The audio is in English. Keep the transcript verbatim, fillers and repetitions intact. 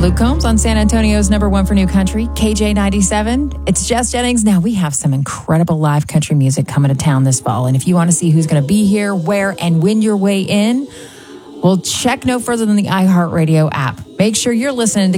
Luke Combs on San Antonio's number one for new country, K J ninety-seven. It's Jess Jennings. Now, we have some incredible live country music coming to town this fall. And if you want to see who's going to be here, where, and win your way in, well, check no further than the iHeartRadio app. Make sure you're listening to